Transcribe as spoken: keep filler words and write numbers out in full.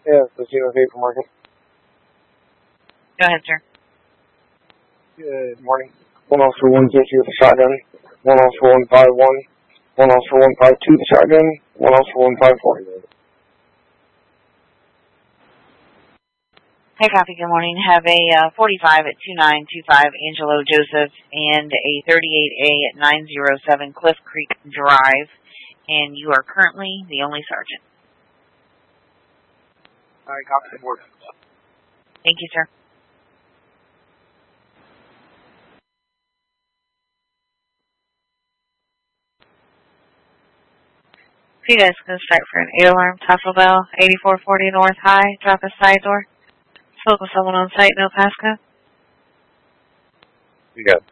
Yeah, the Zeno Vapor Market. Go ahead, sir. Good morning. One officer one get you with a shotgun. One officer one five one. One officer one five two the shotgun. One officer one five four. Hey, copy. Good morning. Have a uh, forty-five at two nine two five Angelo Joseph and a thirty-eight A at nine oh seven Cliff Creek Drive, and you are currently the only sergeant. All right, copy the board. Thank you, sir. You guys can start for an eight alarm Taco Bell, eighty-four forty North High. Drop a side door. Spoke with someone on site, no passcode. You got